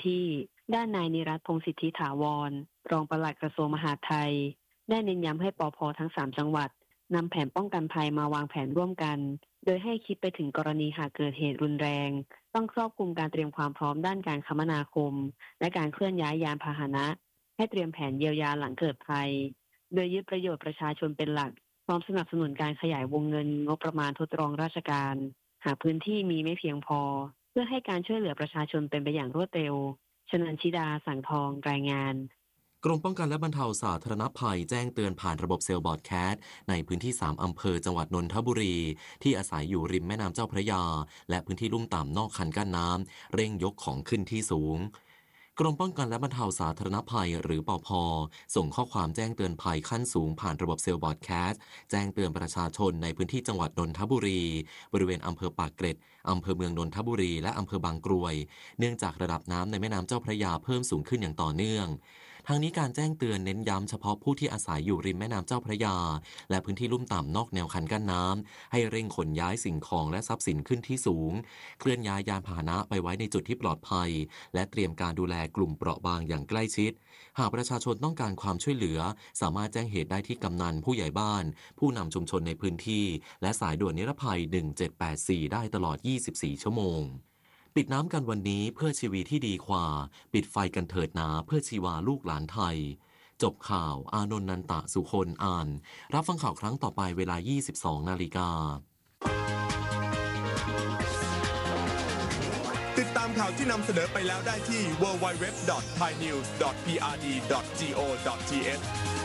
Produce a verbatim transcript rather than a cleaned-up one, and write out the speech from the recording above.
ที่ด้านนายนิรัตน์ พงษ์สิทธิถาวรรองปลัดกระทรวงมหาดไทยได้เน้นย้ำให้ปภ.ทั้งสามจังหวัดนำแผนป้องกันภัยมาวางแผนร่วมกันโดยให้คิดไปถึงกรณีหากเกิดเหตุรุนแรงต้องครอบคลุมการเตรียมความพร้อมด้านการคมนาคมและการเคลื่อนย้ายยานพาหนะให้เตรียมแผนเยียวยาหลังเกิดภัยโดยยึดประโยชน์ประชาชนเป็นหลักพร้อมสนับสนุนการขยายวงเงินงบประมาณทดลองราชการหากพื้นที่มีไม่เพียงพอเพื่อให้การช่วยเหลือประชาชนเป็นไปอย่างรวดเร็วชนันชิดา สังทองรายงานกรมป้องกันและบรรเทาสาธารณภัยแจ้งเตือนผ่านระบบเซลล์บอร์ดแคสต์ในพื้นที่สามอำเภอจังหวัดนนทบุรีที่อาศัยอยู่ริมแม่น้ำเจ้าพระยาและพื้นที่ลุ่มต่ำนอกคันกั้นน้ำเร่งยกของขึ้นที่สูงกรมป้องกันและบรรเทาสาธารณภัยหรือปภ.ส่งข้อความแจ้งเตือนภัยขั้นสูงผ่านระบบเซลล์บอร์ดแคสต์แจ้งเตือนประชาชนในพื้นที่จังหวัดนนทบุรีบริเวณอำเภอปากเกร็ดอำเภอเมืองนนทบุรีและอำเภอบางกรวยเนื่องจากระดับน้ำในแม่น้ำเจ้าพระยาเพิ่มสูงขึ้นอย่างต่อเนื่องทางนี้การแจ้งเตือนเน้นย้ำเฉพาะผู้ที่อาศัยอยู่ริมแม่น้ำเจ้าพระยาและพื้นที่ลุ่มต่ำนอกแนวคันกั้นน้ำให้เร่งขนย้ายสิ่งของและทรัพย์สินขึ้นที่สูงเคลื่อนย้ายยานพาหนะไปไว้ในจุดที่ปลอดภัยและเตรียมการดูแลกลุ่มเปราะบางอย่างใกล้ชิดหากประชาชนต้องการความช่วยเหลือสามารถแจ้งเหตุได้ที่กำนันผู้ใหญ่บ้านผู้นำชุมชนในพื้นที่และสายด่วนนิรภัยหนึ่งเจ็ดแปดสี่ได้ตลอดยี่สิบสี่ชั่วโมงปิดน้ำกันวันนี้เพื่อชีวิตที่ดีกว่าปิดไฟกันเถิดนาเพื่อชีวาลูกหลานไทยจบข่าวอานนท์นันตะสุคนอ่านรับฟังข่าวครั้งต่อไปเวลา ยี่สิบสองนาฬิกาติดตามข่าวที่นำเสนอไปแล้วได้ที่ ดับเบิลยู ดับเบิลยู ดับเบิลยู ดอท ไทยนิวส์ ดอท พี อาร์ ดี ดอท จี โอ ดอท ที เอช